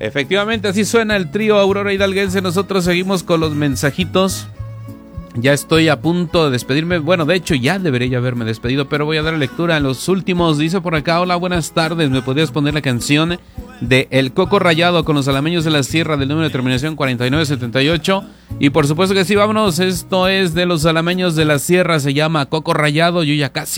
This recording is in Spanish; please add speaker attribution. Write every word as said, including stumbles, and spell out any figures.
Speaker 1: Efectivamente, así suena el trío Aurora Hidalguense. Nosotros seguimos con los mensajitos. Ya estoy a punto de despedirme. Bueno, de hecho ya debería haberme despedido, pero voy a dar lectura a los últimos. Dice por acá: hola, buenas tardes. ¿Me podrías poner la canción de El Coco Rayado con los Alameños de la Sierra del número de terminación cuarenta y nueve setenta y ocho? Y por supuesto que sí, vámonos. Esto es de los Alameños de la Sierra. Se llama Coco Rayado. Yo ya casi